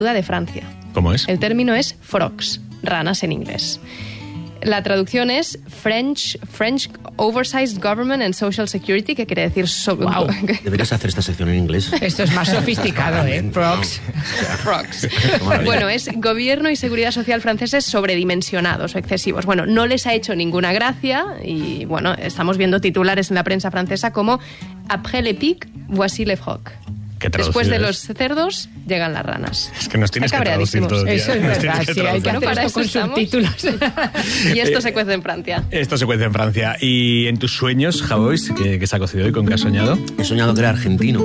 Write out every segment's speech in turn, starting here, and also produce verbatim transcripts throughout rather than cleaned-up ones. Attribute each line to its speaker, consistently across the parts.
Speaker 1: de Francia.
Speaker 2: ¿Cómo es?
Speaker 1: El término es frogs, ranas en inglés. La traducción es French, French Oversized Government and Social Security, que quiere decir... So-
Speaker 3: wow. Deberías hacer esta sección en inglés.
Speaker 4: Esto es más sofisticado, ¿eh? Frogs.
Speaker 1: Frogs. Bueno, es gobierno y seguridad social franceses sobredimensionados o excesivos. Bueno, no les ha hecho ninguna gracia y, bueno, estamos viendo titulares en la prensa francesa como Après les pics, voici les frogs. Después de los cerdos, llegan las ranas.
Speaker 2: Es que nos tienes que traducir todo el día.
Speaker 4: Eso es verdad, sí, hay que hacer
Speaker 1: para
Speaker 4: esto con subtítulos.
Speaker 1: Y esto se cuece en Francia.
Speaker 2: Esto se cuece en Francia. ¿Y en tus sueños, Javois, qué, qué se ha cocido hoy? ¿Con qué has soñado?
Speaker 3: He soñado que era argentino.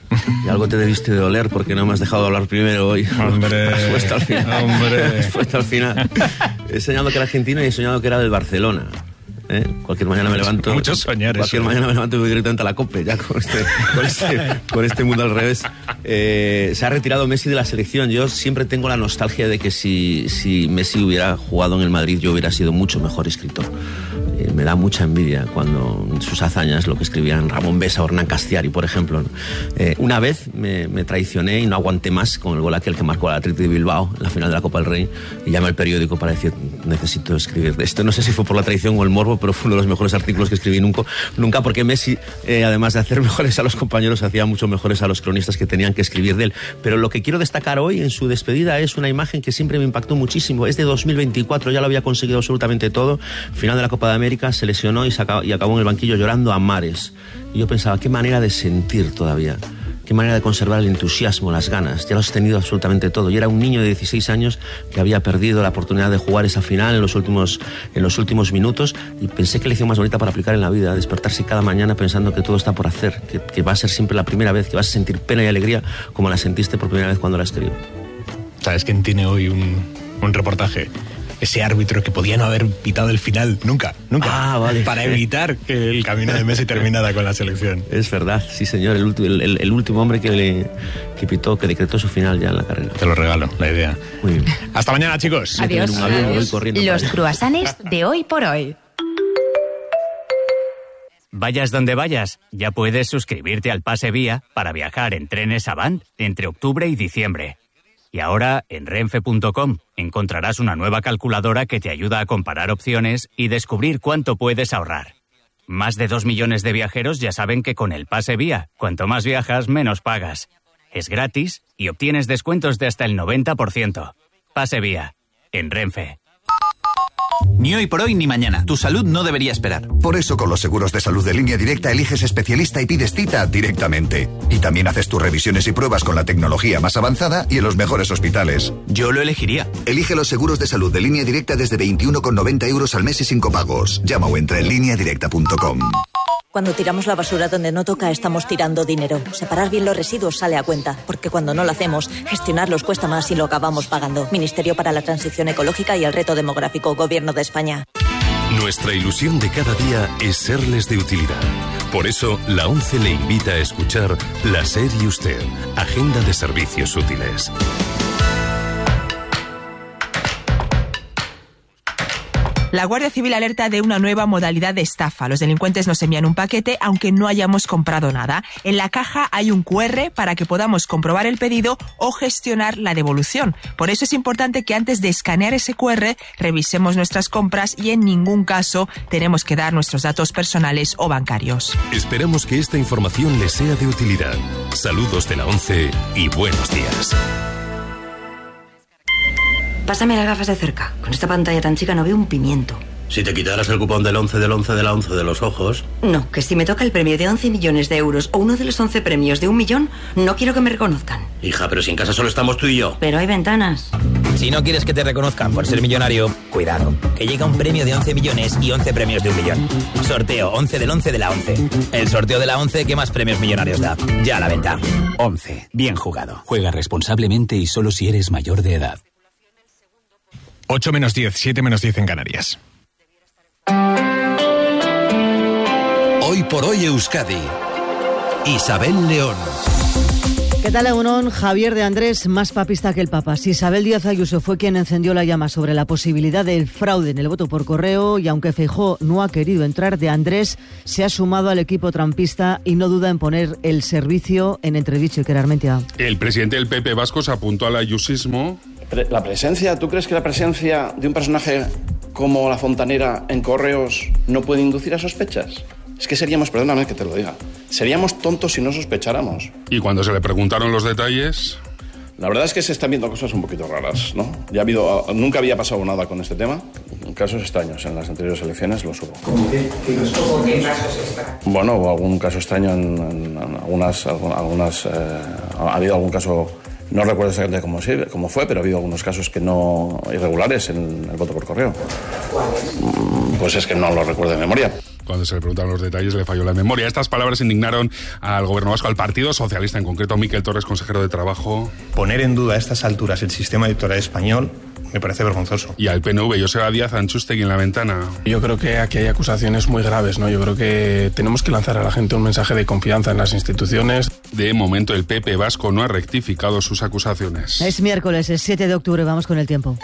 Speaker 3: Y algo te debiste de oler porque no me has dejado hablar primero hoy.
Speaker 2: Hombre,
Speaker 3: has puesto al final.
Speaker 2: hombre.
Speaker 3: Has puesto al final. He soñado que era argentino y he soñado que era del Barcelona. ¿Eh? Cualquier mañana me levanto.
Speaker 2: Muchos soñar
Speaker 3: Cualquier
Speaker 2: eso.
Speaker 3: mañana me levanto y voy directamente a la COPE, ya con este, con este, con este mundo al revés. Eh, se ha retirado Messi de la selección. Yo siempre tengo la nostalgia de que si, si Messi hubiera jugado en el Madrid, yo hubiera sido mucho mejor escritor. Eh, me da mucha envidia cuando sus hazañas, lo que escribían Ramón Besa o Hernán Castiari, por ejemplo, ¿no? Eh, una vez me, me traicioné y no aguanté más con el gol aquel que marcó al Athletic de Bilbao en la final de la Copa del Rey y llamé al periódico para decir, necesito escribir de esto. No sé si fue por la traición o el morbo, pero fue uno de los mejores artículos que escribí nunca, nunca porque Messi, eh, además de hacer mejores a los compañeros, hacía mucho mejores a los cronistas que tenían que escribir de él. Pero lo que quiero destacar hoy en su despedida es una imagen que siempre me impactó muchísimo. Es de dos mil veinticuatro, ya lo había conseguido absolutamente todo. Final de la Copa de América, se lesionó y, se acabó, y acabó en el banquillo llorando a mares. Y yo pensaba, qué manera de sentir todavía. Qué manera de conservar el entusiasmo, las ganas. Ya lo has tenido absolutamente todo. Y era un niño de dieciséis años que había perdido la oportunidad de jugar esa final en los últimos, en los últimos minutos. Y pensé que lección más bonita para aplicar en la vida. Despertarse cada mañana pensando que todo está por hacer. Que, que va a ser siempre la primera vez. Que vas a sentir pena y alegría como la sentiste por primera vez cuando la escribí.
Speaker 2: ¿Sabes quién tiene hoy un, un reportaje? Ese árbitro que podía no haber pitado el final nunca, nunca.
Speaker 3: Ah, vale.
Speaker 2: Para evitar que el camino de Messi terminara con la selección.
Speaker 3: Es verdad, sí señor, el, ulti- el, el, el último hombre que, le, que pitó, que decretó su final ya en la carrera.
Speaker 2: Te lo regalo, la idea.
Speaker 3: Muy bien.
Speaker 2: Hasta mañana, chicos.
Speaker 4: Adiós.
Speaker 3: Un avión,
Speaker 4: Adiós.
Speaker 3: voy corriendo para
Speaker 5: Los
Speaker 3: allá.
Speaker 5: cruasanes de hoy por hoy.
Speaker 6: Vayas donde vayas, ya puedes suscribirte al Pase Vía para viajar en trenes Avant entre octubre y diciembre. Y ahora, en renfe punto com, encontrarás una nueva calculadora que te ayuda a comparar opciones y descubrir cuánto puedes ahorrar. Más de dos millones de viajeros ya saben que con el Pase Vía, cuanto más viajas, menos pagas. Es gratis y obtienes descuentos de hasta el noventa por ciento. Pase Vía, en Renfe.
Speaker 7: Ni hoy por hoy ni mañana. Tu salud no debería esperar.
Speaker 8: Por eso con los seguros de salud de Línea Directa eliges especialista y pides cita directamente. Y también haces tus revisiones y pruebas con la tecnología más avanzada y en los mejores hospitales.
Speaker 7: Yo lo elegiría.
Speaker 8: Elige los seguros de salud de Línea Directa desde veintiuno con noventa euros al mes y sin copagos. Llama o entra en línea directa punto com.
Speaker 9: Cuando tiramos la basura donde no toca, estamos tirando dinero. Separar bien los residuos sale a cuenta, porque cuando no lo hacemos, gestionarlos cuesta más y lo acabamos pagando. Ministerio para la Transición Ecológica y el Reto Demográfico, Gobierno de España.
Speaker 10: Nuestra ilusión de cada día es serles de utilidad. Por eso, la ONCE le invita a escuchar La SER y Usted, Agenda de Servicios Útiles.
Speaker 11: La Guardia Civil alerta de una nueva modalidad de estafa. Los delincuentes nos envían un paquete aunque no hayamos comprado nada. En la caja hay un cu erre para que podamos comprobar el pedido o gestionar la devolución. Por eso es importante que antes de escanear ese cu erre revisemos nuestras compras y en ningún caso tenemos que dar nuestros datos personales o bancarios.
Speaker 10: Esperamos que esta información les sea de utilidad. Saludos de la ONCE y buenos días.
Speaker 12: Pásame las gafas de cerca. Con esta pantalla tan chica no veo un pimiento.
Speaker 13: Si te quitaras el cupón del once del once de la once de los ojos...
Speaker 12: No, que si me toca el premio de once millones de euros o uno de los once premios de un millón, no quiero que me reconozcan.
Speaker 13: Hija, pero si en casa solo estamos tú y yo.
Speaker 12: Pero hay ventanas.
Speaker 14: Si no quieres que te reconozcan por ser millonario, cuidado, que llega un premio de once millones y once premios de un millón. Sorteo once del once de la once. El sorteo de la once que más premios millonarios da. Ya a la venta.
Speaker 15: once. Bien jugado. Juega responsablemente y solo si eres mayor de edad.
Speaker 2: ocho menos diez, siete menos diez en Canarias.
Speaker 16: Hoy por hoy Euskadi. Isabel León. ¿Qué tal, Egunon? Javier de Andrés, más papista que el Papa. Si Isabel Díaz Ayuso fue quien encendió la llama sobre la posibilidad del fraude en el voto por correo, y aunque Feijóo no ha querido entrar, de Andrés se ha sumado al equipo trampista y no duda en poner el servicio en entredicho. Y que Armentia.
Speaker 17: El presidente del P P vasco se apuntó al ayusismo.
Speaker 18: La presencia, ¿tú crees que la presencia de un personaje como la fontanera en correos no puede inducir a sospechas? Es que seríamos, perdóname que te lo diga, seríamos tontos si no sospecháramos.
Speaker 17: Y cuando se le preguntaron los detalles...
Speaker 18: La verdad es que se están viendo cosas un poquito raras, ¿no? Ya ha habido, nunca había pasado nada con este tema. Casos extraños en las anteriores elecciones los hubo.
Speaker 19: ¿Cómo qué? ¿Qué casos? ¿Qué casos extraños?
Speaker 18: Bueno, hubo algún caso extraño en, en, en algunas... algunas eh, ha habido algún caso... No recuerdo exactamente cómo, cómo fue, pero ha habido algunos casos que no irregulares en el voto por correo.
Speaker 19: ¿Cuáles?
Speaker 18: Pues es que no lo recuerdo de memoria.
Speaker 17: Cuando se le preguntaron los detalles le falló la memoria. Estas palabras indignaron al gobierno vasco, al Partido Socialista en concreto. Miquel Torres, consejero de Trabajo.
Speaker 20: Poner en duda a estas alturas el sistema electoral español me parece vergonzoso.
Speaker 17: Y al P N V, Joseba Díaz Antxustegui en la ventana.
Speaker 21: Yo creo que aquí hay acusaciones muy graves, ¿no? Yo creo que tenemos que lanzar a la gente un mensaje de confianza en las instituciones.
Speaker 17: De momento el P P vasco no ha rectificado sus acusaciones.
Speaker 16: Es miércoles, es siete de octubre, vamos con el tiempo.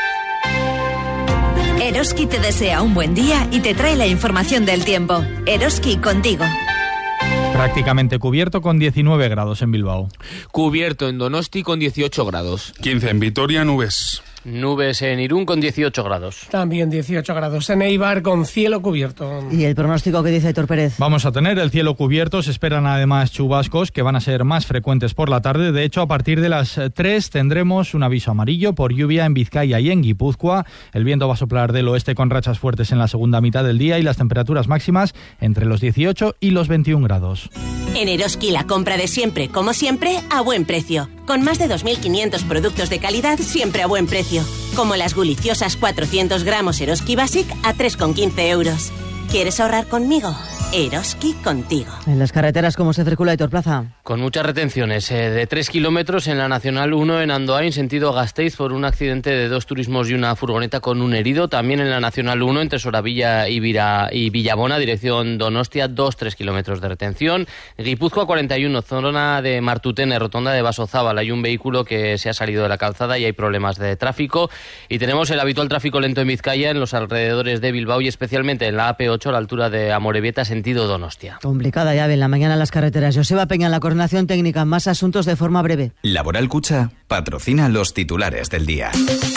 Speaker 5: Eroski te desea un buen día y te trae la información del tiempo. Eroski contigo.
Speaker 22: Prácticamente cubierto con diecinueve grados en Bilbao.
Speaker 23: Cubierto en Donosti con dieciocho grados.
Speaker 17: quince en Vitoria, nubes.
Speaker 23: Nubes en Irún con dieciocho grados.
Speaker 24: También dieciocho grados en Eibar con cielo cubierto.
Speaker 16: ¿Y el pronóstico que dice Aitor Pérez?
Speaker 22: Vamos a tener el cielo cubierto, se esperan además chubascos que van a ser más frecuentes por la tarde. De hecho, a partir de las tres tendremos un aviso amarillo por lluvia en Vizcaya y en Guipúzcoa. El viento va a soplar del oeste con rachas fuertes en la segunda mitad del día y las temperaturas máximas entre los dieciocho y los veintiún grados.
Speaker 5: En Eroski la compra de siempre, como siempre, a buen precio. Con más de dos mil quinientos productos de calidad siempre a buen precio. Como las guliciosas cuatrocientos gramos Eroski Basic a tres con quince euros. ¿Quieres ahorrar conmigo? Eroski contigo.
Speaker 16: En las carreteras, ¿cómo se circula, Aitor Plaza?
Speaker 23: Con muchas retenciones, eh, de tres kilómetros en la Nacional uno en Andoain, sentido Gasteiz, por un accidente de dos turismos y una furgoneta con un herido. También en la Nacional uno entre Soravilla y, Vira, y Villabona, dirección Donostia, dos tres kilómetros de retención. Guipúzcoa cuarenta y uno, zona de Martutene, rotonda de Basozábal. Hay un vehículo que se ha salido de la calzada y hay problemas de tráfico. Y tenemos el habitual tráfico lento en Vizcaya, en los alrededores de Bilbao y especialmente en la A P ocho a la altura de Amorebieta, sentido Donostia.
Speaker 16: Complicada llave en la mañana en las carreteras. Joseba Peña en la coordinación técnica. Más asuntos de forma breve.
Speaker 25: Laboral Cucha patrocina los titulares del día.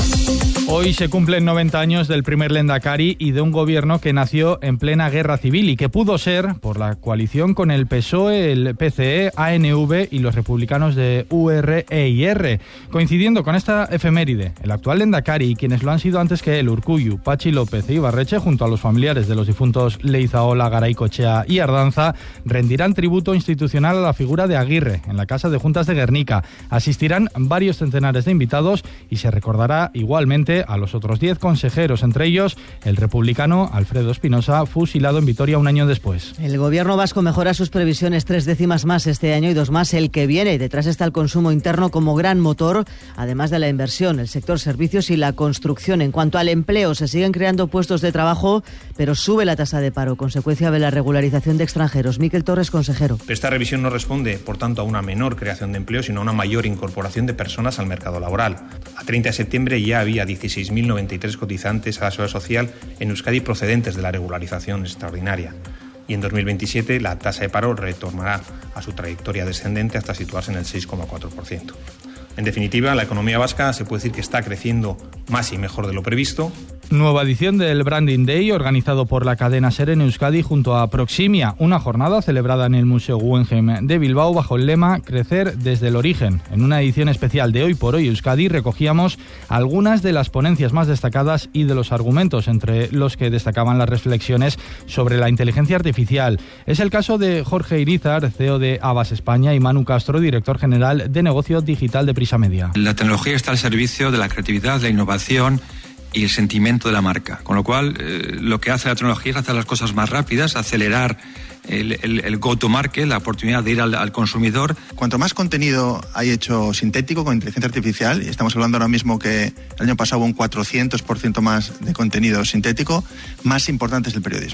Speaker 22: Hoy se cumplen noventa años del primer Lehendakari y de un gobierno que nació en plena guerra civil y que pudo ser por la coalición con el P S O E, el P C E, A N V y los republicanos de U R E y R. Coincidiendo con esta efeméride, el actual Lehendakari y quienes lo han sido antes que él, Urkullu, Patxi López e Ibarretxe, junto a los familiares de los difuntos Leizaola, Garaycochea y Ardanza, rendirán tributo institucional a la figura de Aguirre en la Casa de Juntas de Guernica. Asistirán varios centenares de invitados y se recordará igualmente a los otros diez consejeros, entre ellos el republicano Alfredo Espinosa, fusilado en Vitoria un año después.
Speaker 16: El gobierno vasco mejora sus previsiones, tres décimas más este año y dos más el que viene. Detrás está el consumo interno como gran motor, además de la inversión, el sector servicios y la construcción. En cuanto al empleo, se siguen creando puestos de trabajo, pero sube la tasa de paro, consecuencia de la regularización de extranjeros. Miquel Torres, consejero.
Speaker 20: Esta revisión no responde, por tanto, a una menor creación de empleo, sino a una mayor incorporación de personas al mercado laboral. A treinta de septiembre ya había dieciséis mil noventa y tres cotizantes a la seguridad social en Euskadi procedentes de la regularización extraordinaria. Y en dos mil veintisiete la tasa de paro retornará a su trayectoria descendente hasta situarse en el seis coma cuatro por ciento. En definitiva, la economía vasca se puede decir que está creciendo más y mejor de lo previsto.
Speaker 22: Nueva edición del Branding Day, organizado por la cadena SER en Euskadi junto a Proximia, una jornada celebrada en el Museo Guggenheim de Bilbao bajo el lema Crecer desde el origen. En una edición especial de Hoy por Hoy Euskadi recogíamos algunas de las ponencias más destacadas y de los argumentos, entre los que destacaban las reflexiones sobre la inteligencia artificial. Es el caso de Jorge Irizar, C E O de Avas España, y Manu Castro, director general de negocio digital de Prisa Media.
Speaker 26: La tecnología está al servicio de la creatividad, la innovación y el sentimiento de la marca. Con lo cual, eh, lo que hace la tecnología es hacer las cosas más rápidas, acelerar el, el, el go-to-market, la oportunidad de ir al, al consumidor.
Speaker 27: Cuanto más contenido hay hecho sintético con inteligencia artificial, y estamos hablando ahora mismo que el año pasado hubo un cuatrocientos por ciento más de contenido sintético, más importante es el periodismo.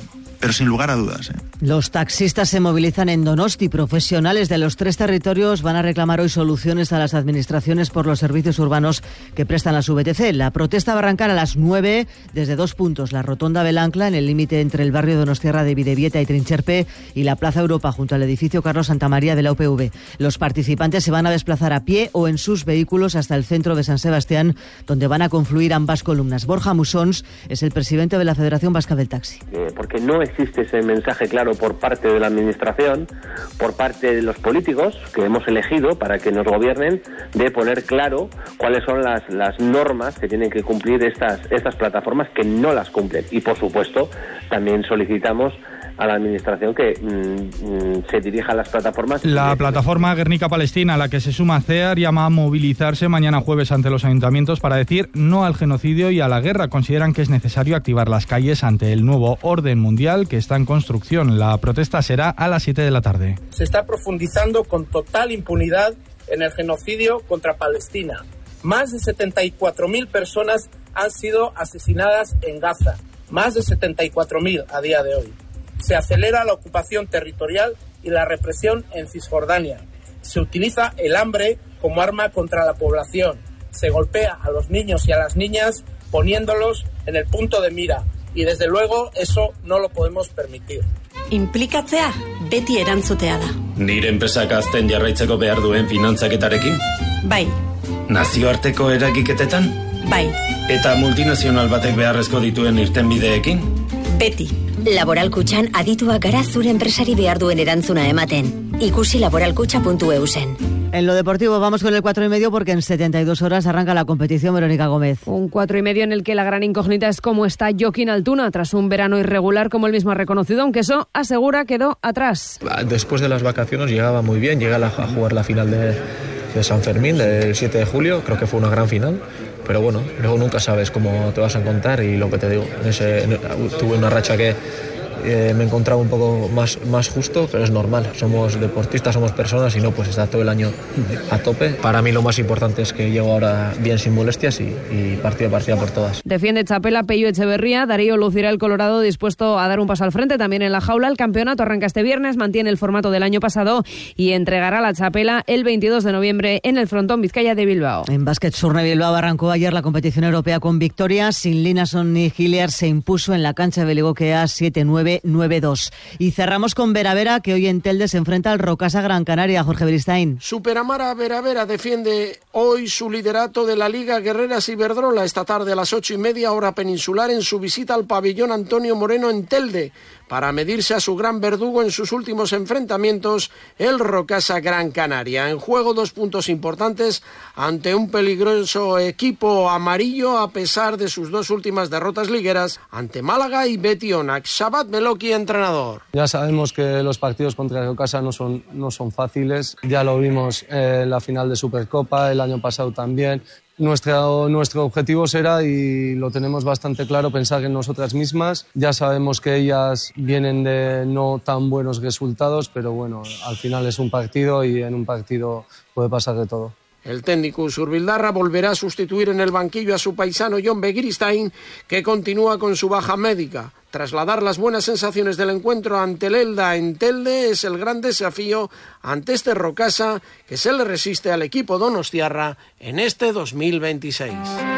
Speaker 27: pero sin lugar a dudas. ¿eh?
Speaker 16: Los taxistas se movilizan en Donosti. Profesionales de los tres territorios van a reclamar hoy soluciones a las administraciones por los servicios urbanos que prestan las V T C. La protesta va a arrancar a las nueve desde dos puntos: la Rotonda Belancla, en el límite entre el barrio Donostiarra de Bidebieta y Trincherpe, y la Plaza Europa, junto al edificio Carlos Santamaría de la U P V. Los participantes se van a desplazar a pie o en sus vehículos hasta el centro de San Sebastián, donde van a confluir ambas columnas. Borja Musons es el presidente de la Federación Vasca del Taxi.
Speaker 1: Eh, porque no existe ese mensaje claro por parte de la administración, por parte de los políticos que hemos elegido para que nos gobiernen, de poner claro cuáles son las, las normas que tienen que cumplir estas, estas plataformas, que no las cumplen. Y por supuesto también solicitamos a la administración que mmm, se dirija a las plataformas.
Speaker 22: La plataforma Guernica Palestina, a la que se suma C E A R, llama a movilizarse mañana jueves ante los ayuntamientos para decir no al genocidio y a la guerra. Consideran que es necesario activar las calles ante el nuevo orden mundial que está en construcción. La protesta será a las siete de la tarde.
Speaker 3: Se está profundizando con total impunidad en el genocidio contra Palestina. Más de setenta y cuatro mil personas han sido asesinadas en Gaza. Más de setenta y cuatro mil a día de hoy. Se acelera la ocupación territorial y la represión en Cisjordania. Se utiliza el hambre como arma contra la población. Se golpea a los niños y a las niñas poniéndolos en el punto de mira. Y desde luego eso no lo podemos permitir.
Speaker 4: Inplikatzea beti erantzutea da.
Speaker 6: Nire enpresak azten jarraitzeko behar duen finantzaketarekin?
Speaker 4: Bai.
Speaker 6: Nazioarteko eragiketetan?
Speaker 4: Bai.
Speaker 6: Eta multinazional batek beharrezko dituen irtenbideekin?
Speaker 4: Beti.
Speaker 7: Laboral Kutxan adituak gara zure enpresari behar duen erantzuna ematen. Ikusi laboralkutxa puntu e u zen.
Speaker 16: En lo deportivo vamos con el cuatro y medio porque en setenta y dos horas arranca la competición. Verónica Gómez.
Speaker 8: Un cuatro y medio en el que la gran incógnita es cómo está Joaquín Altuna tras un verano irregular, como él mismo ha reconocido, aunque eso asegura quedó atrás.
Speaker 9: Después de las vacaciones llegaba muy bien, llega a jugar la final de, de San Fermín del siete de julio, creo que fue una gran final. Pero bueno, luego nunca sabes cómo te vas a encontrar y lo que te digo, en ese, en, tuve una racha que eh, me encontraba un poco más, más justo, pero es normal, somos deportistas, somos personas y no pues está todo el año a tope. Para mí lo más importante es que llego ahora bien sin molestias y, y partida a partida por todas.
Speaker 8: Defiende Txapela Pello Echeverría, Darío lucirá el Colorado dispuesto a dar un paso al frente también en la jaula. El campeonato arranca este viernes, mantiene el formato del año pasado y entregará la txapela el veintidós de noviembre en el frontón Vizcaya de Bilbao.
Speaker 16: En básquet, Surne Bilbao arrancó ayer la competición europea con victoria. Sin Linason ni Hilliard se impuso en la cancha de Beligoquea siete nueve nueve dos. Y cerramos con Vera Vera, que hoy en Telde se enfrenta al Rocasa Gran Canaria. Jorge Beristain.
Speaker 24: Superamara Vera Vera defiende hoy su liderato de la Liga Guerreras Iberdrola esta tarde a las ocho y media hora peninsular en su visita al pabellón Antonio Moreno en Telde para medirse a su gran verdugo en sus últimos enfrentamientos, el Rocasa Gran Canaria. En juego dos puntos importantes ante un peligroso equipo amarillo a pesar de sus dos últimas derrotas ligueras ante Málaga y Betionac. Shabat Beloki, entrenador.
Speaker 28: Ya sabemos que los partidos contra el Rocasa no son, no son fáciles, ya lo vimos en la final de Supercopa, el año pasado también. Nuestro, nuestro objetivo será, y lo tenemos bastante claro, pensar en nosotras mismas. Ya sabemos que ellas vienen de no tan buenos resultados, pero bueno, al final es un partido y en un partido puede pasar de todo.
Speaker 24: El técnico Surbildarra volverá a sustituir en el banquillo a su paisano John Begiristain, que continúa con su baja médica. Trasladar las buenas sensaciones del encuentro ante el Elda en Telde es el gran desafío ante este Rocasa que se le resiste al equipo donostiarra en este dos mil veintiséis.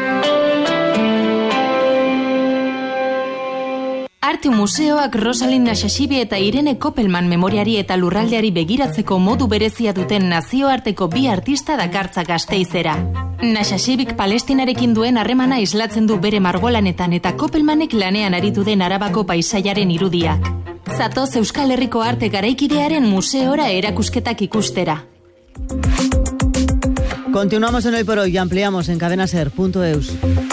Speaker 29: Arte museoak Rosalind Naxaxibi eta Irene Koppelman memoriari eta lurraldeari begiratzeko modu berezia duten nazioarteko bi artista dakartza Gasteizera. Naxaxibik Palestinarekin duen harremana islatzen du bere margolanetan eta Koppelmanek lanean aritu den Arabako paisaiaren irudiak. Zatoz Euskal Herriko arte garaikidearen museora erakusketak ikustera.
Speaker 16: Continuamos en Hoy por Hoy y ampliamos en cadenaser punto eus.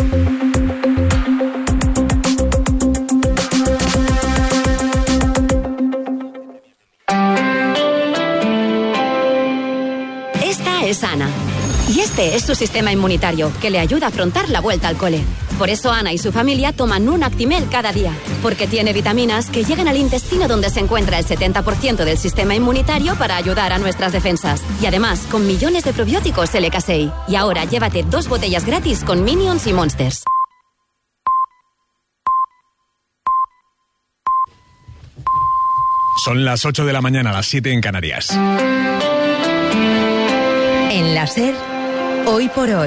Speaker 7: Es Ana. Y este es su sistema inmunitario, que le ayuda a afrontar la vuelta al cole. Por eso Ana y su familia toman un Actimel cada día, porque tiene vitaminas que llegan al intestino donde se encuentra el setenta por ciento del sistema inmunitario para ayudar a nuestras defensas. Y además, con millones de probióticos L K S E I. Y ahora llévate dos botellas gratis con Minions y Monsters.
Speaker 2: Son las ocho de la mañana, las siete en Canarias.
Speaker 10: En la SER, hoy por hoy,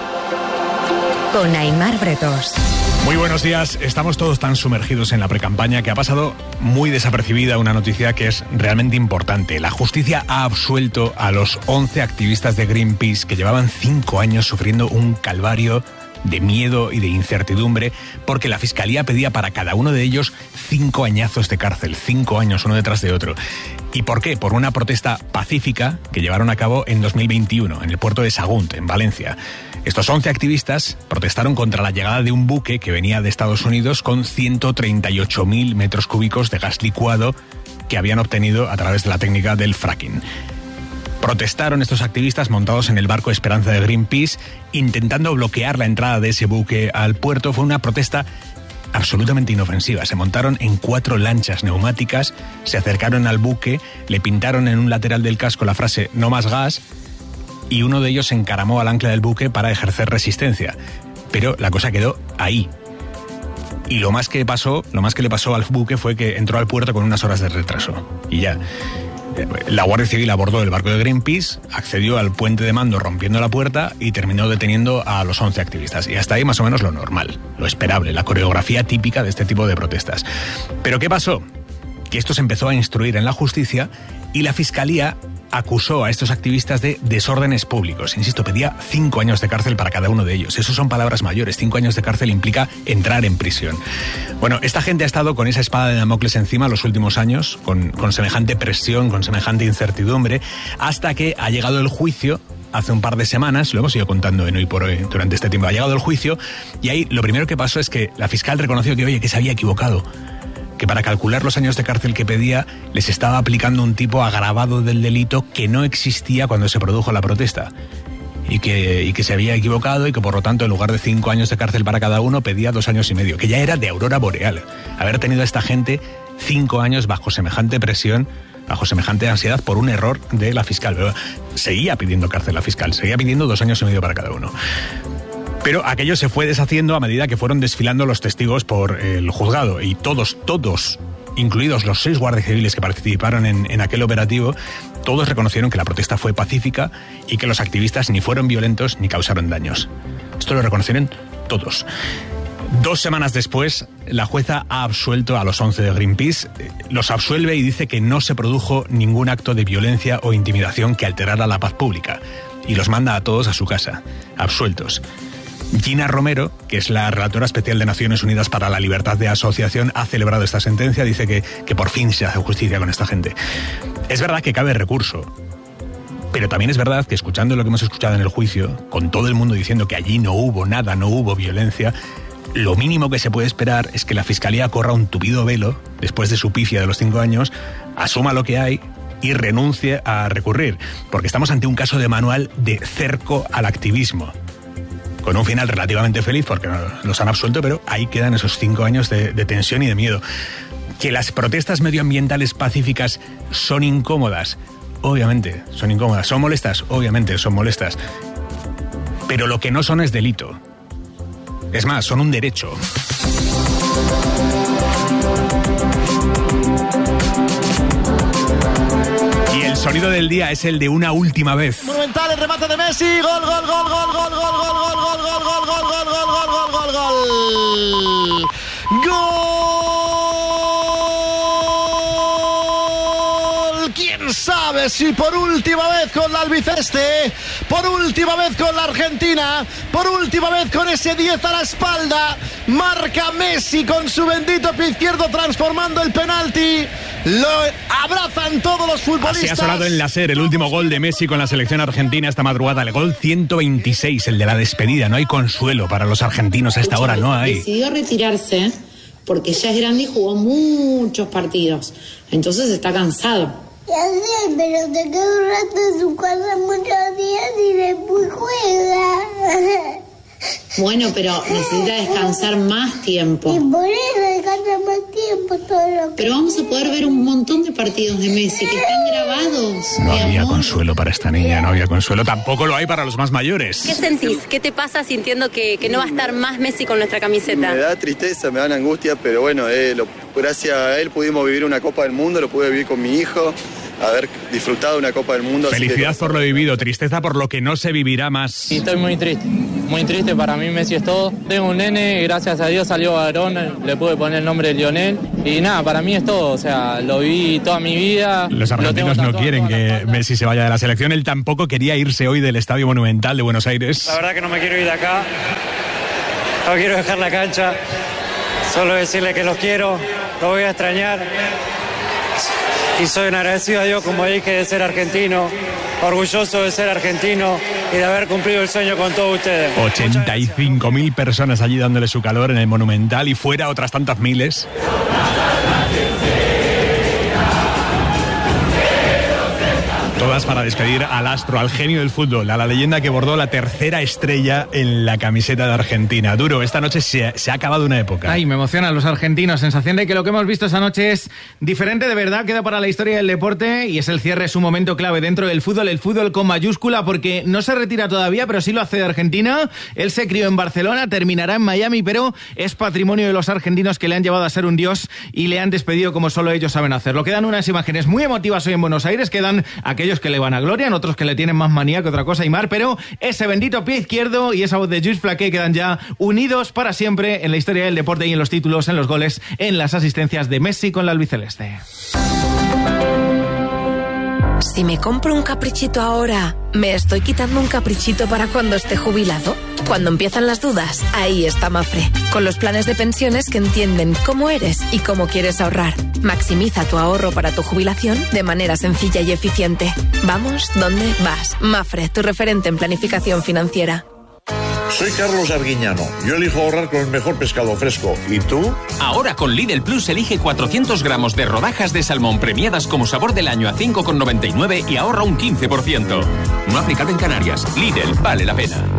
Speaker 10: con Aimar Bretos.
Speaker 2: Muy buenos días. Estamos todos tan sumergidos en la precampaña que ha pasado muy desapercibida una noticia que es realmente importante. La justicia ha absuelto a los once activistas de Greenpeace que llevaban cinco años sufriendo un calvario de miedo y de incertidumbre porque la Fiscalía pedía para cada uno de ellos cinco añazos de cárcel, cinco años uno detrás de otro. ¿Y por qué? Por una protesta pacífica que llevaron a cabo en dos mil veintiuno en el puerto de Sagunt, en Valencia. Estos once activistas protestaron contra la llegada de un buque que venía de Estados Unidos con ciento treinta y ocho mil metros cúbicos de gas licuado que habían obtenido a través de la técnica del fracking. Protestaron estos activistas montados en el barco Esperanza de Greenpeace, intentando bloquear la entrada de ese buque al puerto. Fue una protesta absolutamente inofensiva. Se montaron en cuatro lanchas neumáticas, se acercaron al buque, le pintaron en un lateral del casco la frase "no más gas", y uno de ellos se encaramó al ancla del buque para ejercer resistencia. Pero la cosa quedó ahí. Y lo más que pasó, lo más que le pasó al buque fue que entró al puerto con unas horas de retraso. Y ya. La Guardia Civil abordó el barco de Greenpeace, accedió al puente de mando rompiendo la puerta y terminó deteniendo a los once activistas. Y hasta ahí más o menos lo normal, lo esperable, la coreografía típica de este tipo de protestas. ¿Pero qué pasó? Que esto se empezó a instruir en la justicia y la Fiscalía acusó a estos activistas de desórdenes públicos. Insisto, pedía cinco años de cárcel para cada uno de ellos. Eso son palabras mayores. Cinco años de cárcel implica entrar en prisión. Bueno, esta gente ha estado con esa espada de Damocles encima los últimos años, con, con semejante presión, con semejante incertidumbre, hasta que ha llegado el juicio. Hace un par de semanas, lo hemos ido contando en Hoy por Hoy durante este tiempo, ha llegado el juicio y ahí lo primero que pasó es que la fiscal reconoció que, oye, que se había equivocado, que para calcular los años de cárcel que pedía les estaba aplicando un tipo agravado del delito que no existía cuando se produjo la protesta y que, y que se había equivocado y que por lo tanto en lugar de cinco años de cárcel para cada uno pedía dos años y medio, que ya era de aurora boreal. Haber tenido a esta gente cinco años bajo semejante presión, bajo semejante ansiedad por un error de la fiscal. Pero seguía pidiendo cárcel la fiscal, seguía pidiendo dos años y medio para cada uno. Pero aquello se fue deshaciendo a medida que fueron desfilando los testigos por el juzgado y todos, todos, incluidos los seis guardias civiles que participaron en, en aquel operativo, todos reconocieron que la protesta fue pacífica y que los activistas ni fueron violentos ni causaron daños. Esto lo reconocieron todos. Dos semanas después, la jueza ha absuelto a los once de Greenpeace, los absuelve y dice que no se produjo ningún acto de violencia o intimidación que alterara la paz pública y los manda a todos a su casa, absueltos. Gina Romero, que es la relatora especial de Naciones Unidas para la Libertad de Asociación, ha celebrado esta sentencia, dice que, que por fin se hace justicia con esta gente. Es verdad que cabe recurso, pero también es verdad que escuchando lo que hemos escuchado en el juicio, con todo el mundo diciendo que allí no hubo nada, no hubo violencia, lo mínimo que se puede esperar es que la Fiscalía corra un tupido velo, después de su pifia de los cinco años, asuma lo que hay y renuncie a recurrir, porque estamos ante un caso de manual de cerco al activismo, con un final relativamente feliz porque los han absuelto, pero ahí quedan esos cinco años de, de tensión y de miedo. Que las protestas medioambientales pacíficas son incómodas, obviamente son incómodas. Son molestas, obviamente son molestas. Pero lo que no son es delito. Es más, son un derecho. Y el sonido del día es el de una última vez.
Speaker 11: Monumental el remate de Messi, gol, gol, gol, gol, gol, gol, gol, gol, gol, gol, gol, gol, gol, gol, gol, gol, gol, gol. Gol. ¿Quién sabe si por última vez con la albiceleste, por última vez con la Argentina, por última vez con ese diez a la espalda, marca Messi con su bendito pie izquierdo transformando el penalti? Lo abrazan todos los futbolistas.
Speaker 2: Así ha sonado en la SER el último gol de Messi con la selección argentina esta madrugada, el gol ciento veintiséis, el de la despedida. No hay consuelo para los argentinos a esta hora, no hay.
Speaker 12: Decidió retirarse porque ya es grande y jugó muchos partidos, entonces está cansado.
Speaker 13: Ya sé, pero se queda un rato en su casa muchos días y después juega.
Speaker 12: Bueno, pero necesita descansar más tiempo.
Speaker 13: Y por eso descansa más tiempo todo lo que...
Speaker 12: Pero vamos a poder ver un montón de partidos de Messi que están grabados.
Speaker 2: No había consuelo para esta niña, no había consuelo. Tampoco lo hay para los más mayores.
Speaker 7: ¿Qué sentís? ¿Qué te pasa sintiendo que, que no va a estar más Messi con nuestra camiseta?
Speaker 27: Me da tristeza, me da angustia, pero bueno, eh, lo, gracias a él pudimos vivir una Copa del Mundo, lo pude vivir con mi hijo, haber disfrutado una Copa del Mundo.
Speaker 2: Felicidad
Speaker 27: así que...
Speaker 2: por lo vivido, tristeza por lo que no se vivirá más.
Speaker 5: Y estoy muy triste, muy triste, para mí Messi es todo. Tengo un nene, gracias a Dios salió varón, le pude poner el nombre de Lionel. Y nada, para mí es todo, o sea, lo viví toda mi vida.
Speaker 2: Los argentinos no quieren que Messi se vaya de la selección, él tampoco quería irse hoy del Estadio Monumental de Buenos Aires.
Speaker 5: La verdad que no me quiero ir de acá, no quiero dejar la cancha, solo decirle que los quiero, los voy a extrañar. Y soy un agradecido a Dios, como dije, de ser argentino, orgulloso de ser argentino y de haber cumplido el sueño con todos ustedes.
Speaker 2: ochenta y cinco mil personas allí dándole su calor en el Monumental y fuera otras tantas miles. Todas para despedir al astro, al genio del fútbol, a la leyenda que bordó la tercera estrella en la camiseta de Argentina. Duro, esta noche se, se ha acabado una época.
Speaker 22: Ay, me emocionan los argentinos. Sensación de que lo que hemos visto esta noche es diferente de verdad, queda para la historia del deporte y es el cierre, es un momento clave dentro del fútbol, el fútbol con mayúscula, porque no se retira todavía, pero sí lo hace de Argentina. Él se crió en Barcelona, terminará en Miami, pero es patrimonio de los argentinos que le han llevado a ser un dios y le han despedido como solo ellos saben hacerlo. Quedan unas imágenes muy emotivas hoy en Buenos Aires, quedan aquellos que le van a gloria, otros que le tienen más manía que otra cosa, Aimar, pero ese bendito pie izquierdo y esa voz de Lluís Flaqué quedan ya unidos para siempre en la historia del deporte y en los títulos, en los goles, en las asistencias de Messi con la albiceleste.
Speaker 14: Si me compro un caprichito ahora, ¿me estoy quitando un caprichito para cuando esté jubilado? Cuando empiezan las dudas, ahí está Mafre, con los planes de pensiones que entienden cómo eres y cómo quieres ahorrar. Maximiza tu ahorro para tu jubilación de manera sencilla y eficiente. Vamos, ¿dónde vas? Mafre, tu referente en planificación financiera.
Speaker 15: Soy Carlos Arguiñano. Yo elijo ahorrar con el mejor pescado fresco. ¿Y tú?
Speaker 17: Ahora con Lidl Plus elige cuatrocientos gramos de rodajas de salmón premiadas como sabor del año a cinco con noventa y nueve y ahorra un quince por ciento. No aplicado en Canarias. Lidl, vale la pena.